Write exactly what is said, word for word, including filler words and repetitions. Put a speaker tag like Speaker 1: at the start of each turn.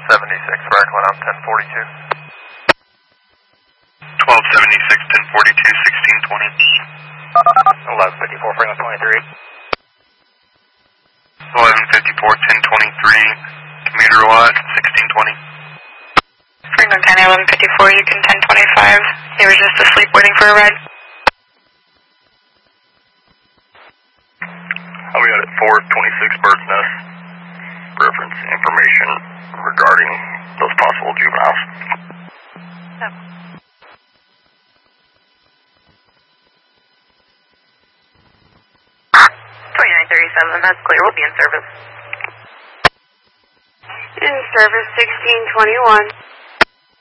Speaker 1: seventy-six, Franklin, I'm ten forty-two.
Speaker 2: twelve seventy-six, ten forty-two, sixteen twenty.
Speaker 3: eleven fifty-four, Franklin twenty-three.
Speaker 2: eleven fifty-four, ten twenty-three, commuter lot, sixteen twenty.
Speaker 4: Franklin County, eleven fifty-four, Yukon ten twenty-five. He was just asleep waiting for a ride.
Speaker 2: I'll be out at four twenty-six Bird's Nest. Reference information regarding those possible juveniles.
Speaker 4: Yep. twenty-nine thirty-seven, that's clear. We'll be in service.
Speaker 5: In service, sixteen twenty-one.